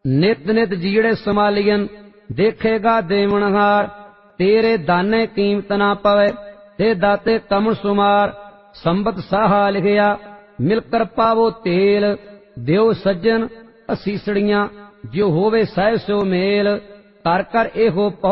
ਨਿਤ ਨਿਤ ਜੀੜੇ ਸਮਾਲੀਅਨ ਦੇਖੇਗਾ ਦੇਵਨਹਾਰ। ਤੇਰੇ ਦਾਨੇ ਕੀਮਤ ਨਾ ਪਵੇ ਤੇ ਦਾਤੇ ਕਮਲ ਸੁਮਾਰ। ਸੰਬਤ ਸਾਹਾ ਲਿਖਿਆ ਮਿਲ ਕਰ ਪਾਵੋ ਤੇਲ। ਦਿਓ ਸੱਜਣ ਅਸੀਸੜੀਆਂ ਜਿਉ ਹੋਵੇ ਸਹਿ ਸੋ ਮੇਲ। ਕਰ ਕਰ ਇਹੋ